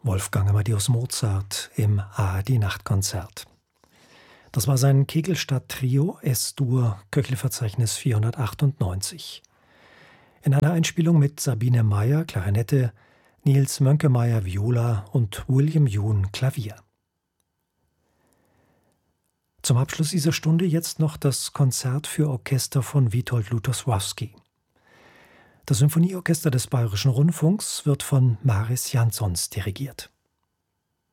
Wolfgang Amadeus Mozart im ARD-Nachtkonzert. Das war sein Kegelstadt-Trio S-Dur, Köchelverzeichnis 498. In einer Einspielung mit Sabine Meyer, Klarinette, Nils Mönkemeyer, Viola und William Yoon, Klavier. Zum Abschluss dieser Stunde jetzt noch das Konzert für Orchester von Witold Lutosławski. Das Symphonieorchester des Bayerischen Rundfunks wird von Maris Jansons dirigiert.